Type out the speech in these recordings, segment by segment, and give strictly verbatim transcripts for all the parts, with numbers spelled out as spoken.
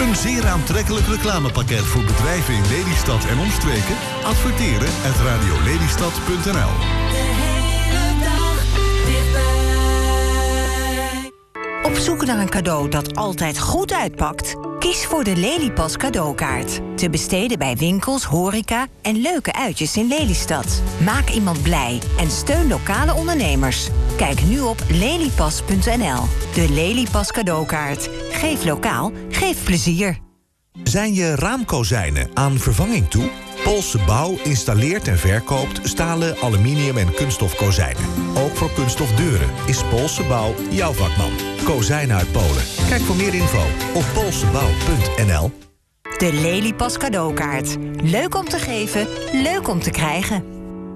Een zeer aantrekkelijk reclamepakket voor bedrijven in Lelystad en omstreken? Adverteren at radiolelystad punt n l. Op zoek naar een cadeau dat altijd goed uitpakt? Kies voor de Lelypas cadeaukaart. Te besteden bij winkels, horeca en leuke uitjes in Lelystad. Maak iemand blij en steun lokale ondernemers. Kijk nu op lelypas punt n l. De Lelypas cadeaukaart. Geef lokaal, geef plezier. Zijn je raamkozijnen aan vervanging toe? Poolse Bouw installeert en verkoopt stalen, aluminium en kunststof kozijnen. Ook voor kunststof deuren is Poolse Bouw jouw vakman. Kozijnen uit Polen. Kijk voor meer info op poolsebouw punt n l. De Lelypas cadeaukaart. Leuk om te geven, leuk om te krijgen.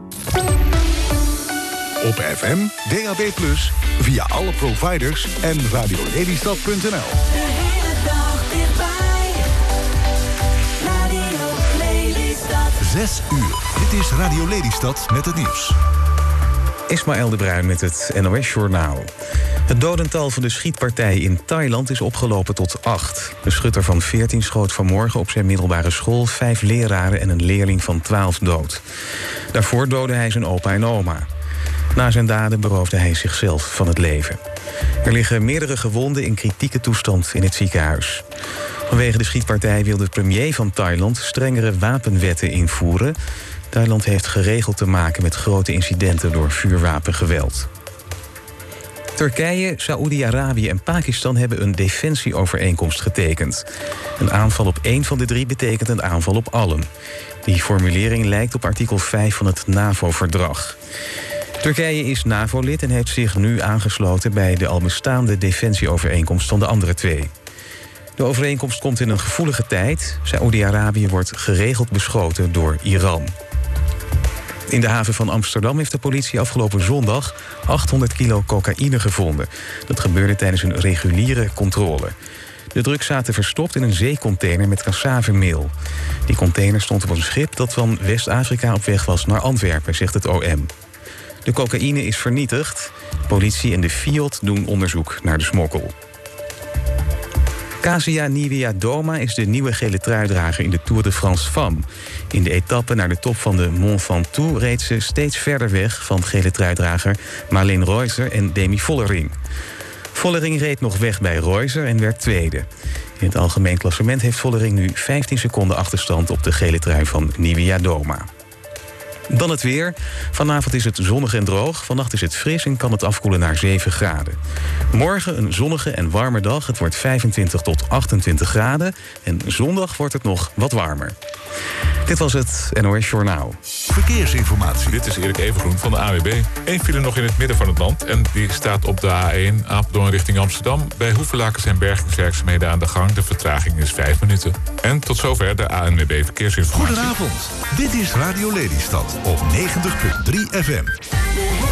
Op F M, D A B plus, via alle providers en radiolelystad punt n l. De hele dag dichtbij. Radio Lelystad. Zes uur. Dit is Radio Lelystad met het nieuws. Ismaël de Bruin met het N O S-journaal. Het dodental van de schietpartij in Thailand is opgelopen tot acht. De schutter van veertien schoot vanmorgen op zijn middelbare school vijf leraren en een leerling van twaalf dood. Daarvoor doodde hij zijn opa en oma. Na zijn daden beroofde hij zichzelf van het leven. Er liggen meerdere gewonden in kritieke toestand in het ziekenhuis. Vanwege de schietpartij wil de premier van Thailand strengere wapenwetten invoeren. Thailand heeft geregeld te maken met grote incidenten door vuurwapengeweld. Turkije, Saoedi-Arabië en Pakistan hebben een defensieovereenkomst getekend. Een aanval op één van de drie betekent een aanval op allen. Die formulering lijkt op artikel vijf van het NAVO-verdrag. Turkije is NAVO-lid en heeft zich nu aangesloten bij de al bestaande defensieovereenkomst van de andere twee. De overeenkomst komt in een gevoelige tijd. Saoedi-Arabië wordt geregeld beschoten door Iran. In de haven van Amsterdam heeft de politie afgelopen zondag achthonderd kilo cocaïne gevonden. Dat gebeurde tijdens een reguliere controle. De drugs zaten verstopt in een zeecontainer met cassavemeel. Die container stond op een schip dat van West-Afrika op weg was naar Antwerpen, zegt het O M. De cocaïne is vernietigd. De politie en de Fiat doen onderzoek naar de smokkel. Kasia Niewiadoma is de nieuwe gele truidrager in de Tour de France Femmes. In de etappe naar de top van de Mont Ventoux reed ze steeds verder weg van gele truidrager Marleen Reusser en Demi Vollering. Vollering reed nog weg bij Reusser en werd tweede. In het algemeen klassement heeft Vollering nu vijftien seconden achterstand op de gele trui van Niewiadoma. Dan het weer. Vanavond is het zonnig en droog. Vannacht is het fris en kan het afkoelen naar zeven graden. Morgen een zonnige en warme dag. Het wordt vijfentwintig tot achtentwintig graden. En zondag wordt het nog wat warmer. Dit was het N O S Journaal. Verkeersinformatie. Dit is Erik Evengroen van de A W B. Eén file nog in het midden van het land. En die staat op de A één Apeldoorn richting Amsterdam. Bij Hoevelaken zijn bergingswerkzaamheden aan de gang. De vertraging is vijf minuten. En tot zover de A N W B Verkeersinformatie. Goedenavond. Dit is Radio Lelystad op negentig punt drie F M.